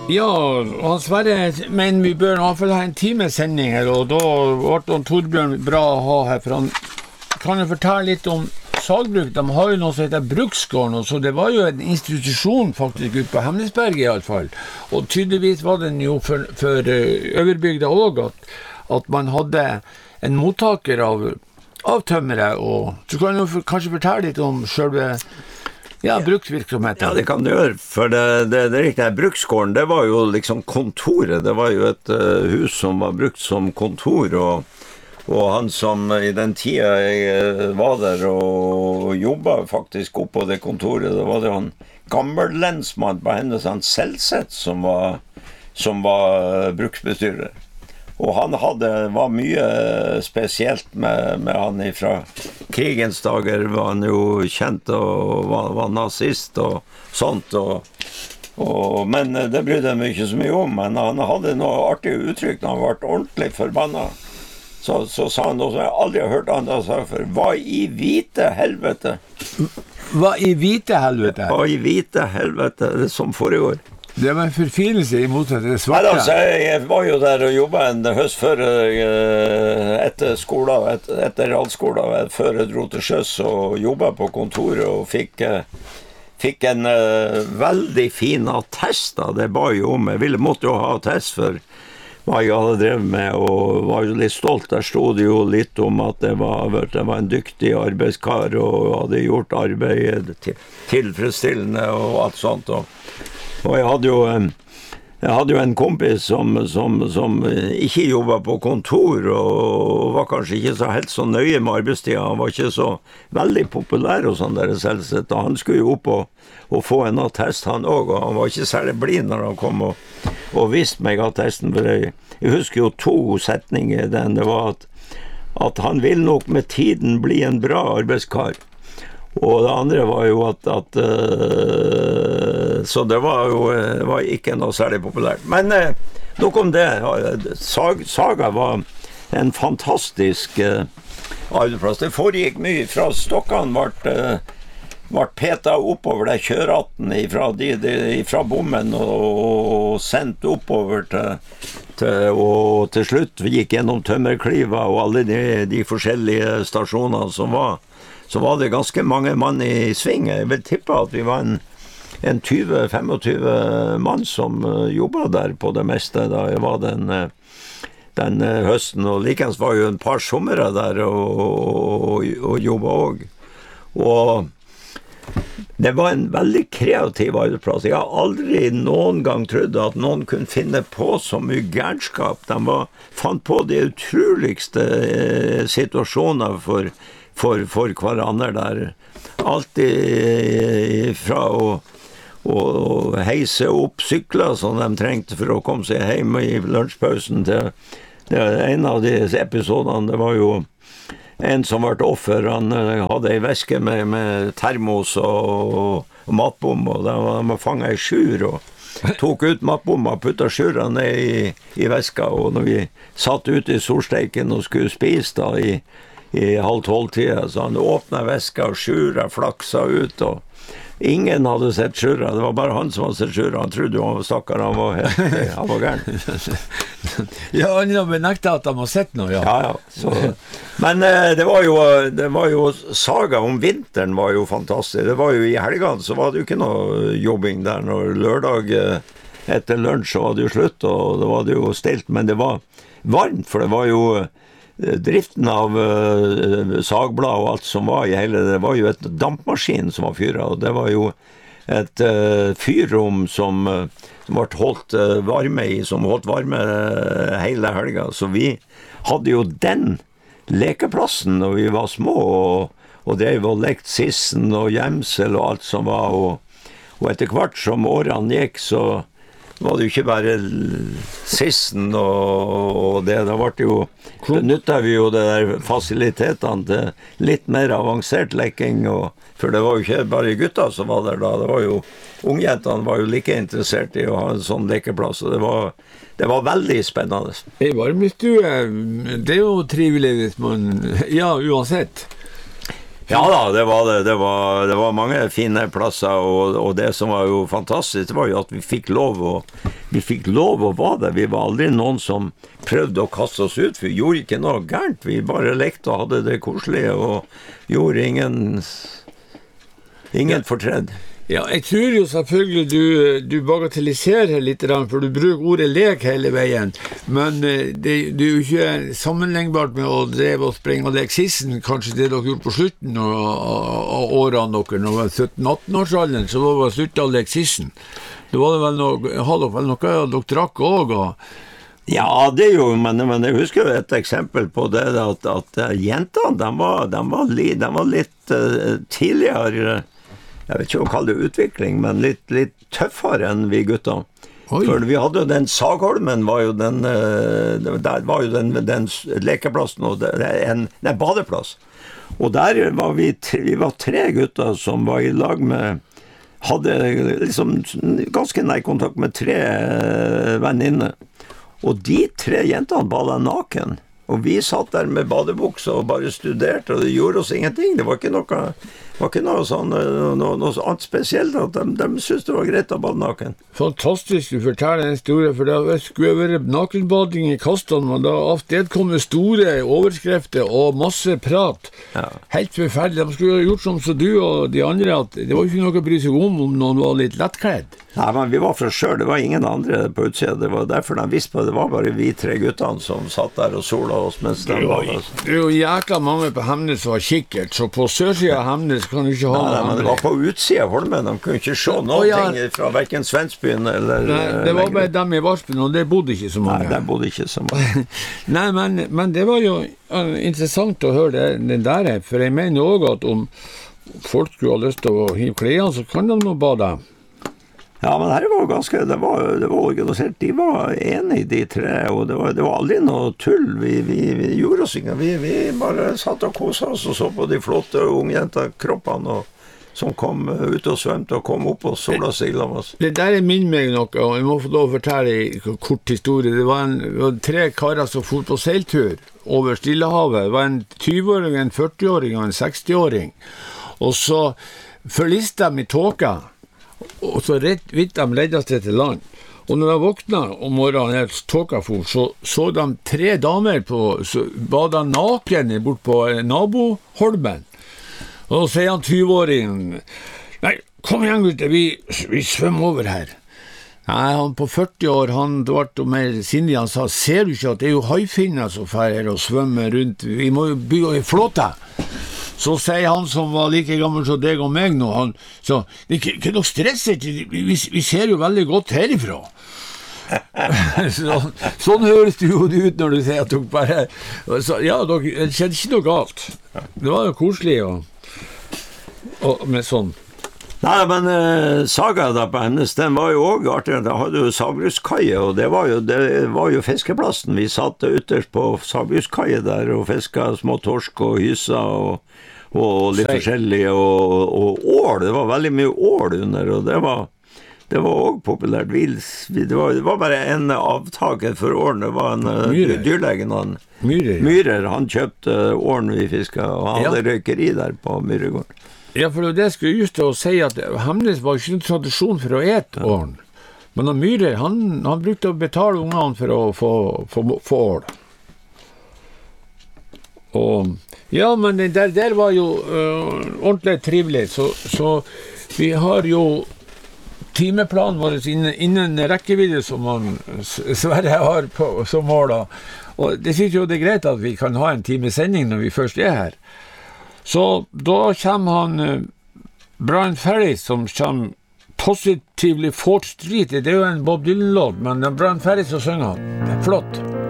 Ja, og Sverre, men vi bør i hvert fall ha en times sending her, og da ble Torbjørn bra å ha her, for han kan jo fortelle litt om sagbruk. De har jo noe som heter Bruksgården, og så det var jo en institusjon faktisk ute på Hemnesberget i alle fall, og tydeligvis var den jo for Øverbygda også, at man hadde en mottaker av tømmere, og så kan du kanskje fortelle litt om selve bruksvirksomheten. Ja, det kan du gjøre, for det riktige Bruksgården, det var jo liksom kontoret, det var jo et hus som var brukt som kontor, og han som i den tida jeg var der og jobbet faktisk oppe på det kontoret, det var det han gammellensmann på hennes, han Selvseth, som var bruksbestyrer. Og han var mye spesielt med han fra krigens dager, var han jo kjent og var nazist og sånt, men det brydde han ikke så mye om, men han hadde noe artig uttrykk når han ble ordentlig forbannet. Så sa han noe som jeg aldri har hørt andre sagt før, hva i hvite helvete? Hva i hvite helvete? Hva i hvite helvete, det som foregår. Det var en forfinelse i motsatt det svarte. Nei, altså, jeg var jo der og jobbet en høst før etter skolen, etter realskolen, før jeg dro til sjøs og jobbet på kontoret og fikk en veldig fin attest da. Det ba jo om, jeg måtte jo ha attest for hva jeg hadde drevet med, og var jo litt stolt. Der stod det jo litt om at det var en dyktig arbeidskar og hadde gjort arbeidet tilfredsstillende og alt sånt, og jeg hadde jo en kompis som ikke jobbet på kontor og var kanskje ikke så helt så nøye med arbeidstida. Han var ikke så veldig populær og sånn der Selvseth. Han skulle jo opp og få en attest han også, og han var ikke særlig blid når han kom og viste meg attesten. For jeg husker jo 2 setninger i den. Det var at han vil nok med tiden bli en bra arbeidskar. Og det andre var jo at så det var ikke noe særlig populært. Men nok om det. Saga var en fantastisk arbeidsplass. Det foregikk mye fra stokkene ble petet oppover det kjøraten fra bommen og sendt oppover og til slutt vi gikk gjennom Tømmerkliva og alle de forskjellige stasjonene som var. Så var det ganske mange mann i sving. Jeg vil tippe at vi var en 20-25 mann som jobbet der på det meste da jeg var den høsten. Og likens var jo en par somre der og jobbet også. Og det var en veldig kreativ arbeidsplass. Jeg har aldri noen gang trodd at noen kunne finne på så mye gærnskap. De fant på de utroligste situasjoner for hverandre der. Alltid fra å heise opp sykler som de trengte for å komme seg hjem i lunsjpausen til en av de episodene. Det var jo en som ble offer. Han hadde en veske med termos og matbom, og de var fanget i skjur og tok ut matbomma og puttet skjura ned i veska, og når vi satt ute i solsteiken og skulle spise da i 11:30, så han åpnet veska og skjura flaksa ut, og ingen hadde sett skjura. Det var bare han som hadde sett skjura. Han trodde jo han var stakkar, han var gæren. Ja, han har benektet at han har sett noe, ja. Ja. Men det var jo saga om vinteren var jo fantastisk. Det var jo i helgene, så var det jo ikke noe jobbing der. Når lørdag etter lunsj så var det jo slutt, og da var det jo stilt, men det var varmt, for det var jo driften av sagblad og alt som var i hele, det var jo et dampmaskin som var fyret, og det var jo et fyrrom som ble holdt varme i, som holdt varme hele helga, så vi hadde jo den lekeplassen når vi var små, og det var lekt sissen og gjemsel og alt som var, og etter hvert som årene gikk, så var det jo ikke bare sissen og det, da benyttet vi jo det der fasilitetene til litt mer avansert lekking, for det var jo ikke bare gutter som var der da, det var jo, ungjentene var jo like interessert i å ha en sånn lekeplass, og det var veldig spennende. I varmestue, det er jo trivelig hvis man, ja, uansett. Ja da, det var det. Det var mange fine plasser, og det som var jo fantastisk, det var jo at vi fikk lov å være der. Vi var aldri noen som prøvde å kaste oss ut, for vi gjorde ikke noe gærent. Vi bare lekte og hadde det koselige, og gjorde ingen fortredd. Ja, jeg tror jo selvfølgelig du bagatelliserer litt, for du bruker ordet lek hele veien, men det er jo ikke sammenlignbart med å dreve og sprenge og leke sissen, kanskje det dere gjorde på slutten av årene dere, når det var 17-18-årsalderen, så var det slutt å leke sissen. Det var vel hadde vel noe dere drakk også, Ja, det er jo, men jeg husker jo et eksempel på det, at jentene, de var litt tidligere, jeg vet ikke hva å kalle det utvikling, men litt tøffere enn vi gutter. Oi. For vi hadde jo den Sagholmen, der var jo den lekeplassen, og en badeplass. Og der var vi var 3 gutter som var i lag med, hadde liksom ganske nær kontakt med 3 venninner. Og de 3 jentene bada naken. Og vi satt der med badebukse og bare studerte, og det gjorde oss ingenting. Det var ikke noe annet spesielt, at de syntes det var greit å bade naken. Fantastisk du forteller en historie, for det skulle være nakenbading i kastene, men da avstedkommer store overskrifter og masse prat. Ja. Helt forferdelig. De skulle ha gjort som så du og de andre, at det var ikke noe å bry seg om noen var litt lettkledd. Nei, men vi var fra sjøl, det var ingen andre på utsida. Det var derfor de visste på det var bare vi 3 guttene som satt der og sola oss mens de var der. Det er jo jækla mange på Hemnes som var kikkert, så på sørsida av Hemnes kan du ikke ha Nei, men det var på utsida av Holmen, de kunne ikke se noen ting fra hverken Svensbyen eller Nei, det var bare dem i Varspen, og det bodde ikke så mange. Nei, det bodde ikke så mange. Nei, men det var jo interessant å høre det der, for jeg mener også at om folk skulle ha lyst til å hive klærne, så kan de nå bade. Ja, men her var det var organisert. De var enige, de 3, og det var aldri noe tull. Vi gjorde oss ikke. Vi bare satt og koset oss og så på de flotte ungjenta-kroppene som kom ut og svømte og kom opp og sola seg sammen oss. Det der minner meg noe, og jeg må få lov å fortelle en kort historie. Det var 3 karer som for på seiltur over Stillehavet. Det var en 20-åring, en 40-åring og en 60-åring. Og så forliste de i tåka, og så rett vidt de ledde seg til land. Og når de våkna om morgenen, tåkafor, så de 3 damer bada naken bort på naboholmen. Og så sier han 20-åringen, nei, kom igjen gutter, vi svømmer over her. Nei, han på 40 år, han ble mer sindig, han sa, ser du ikke at det er jo haifinner som fer her og svømmer rundt, vi må jo bygge en flåte. Så sier han som var like gammel som deg og meg nå, han sa, ikke noe stresset, vi ser jo veldig godt herifra. Sånn høres det jo ut når du sier at dere bare, ja, det skjedde ikke noe galt. Det var jo koselig og med sånn. Nei, men Saga da på Hemnes, den var jo også artig. Da hadde jo Sagbrukskai, og det var jo fiskeplassen. Vi satt ytterst på Sagbrukskai der og fisket små torsk og hysa og litt forskjellig, og ål. Det var veldig mye ål under, og det var også populært. Det var bare en avtaker for ålen. Det var en dyrlegen, Myhrer. Han kjøpte ålen vi fisket, og han hadde røykeri der på Myhregården. Ja, for det skulle just å si at Hemnes var ikke en tradisjon for å ete ålen. Men Myhrer, han brukte å betale ungene for å få ål. Og, ja, men det der var jo ordentlig trivelig, så vi har jo timeplanen vår innen rekkevidde som Sverre har som mål. Og det synes jo det er greit at vi kan ha en times sending når vi først er her. Så da kommer han Brian Ferry, som kommer Positively 4th Street. Det er jo en Bob Dylan-låt, men Brian Ferry som synger han. Flott.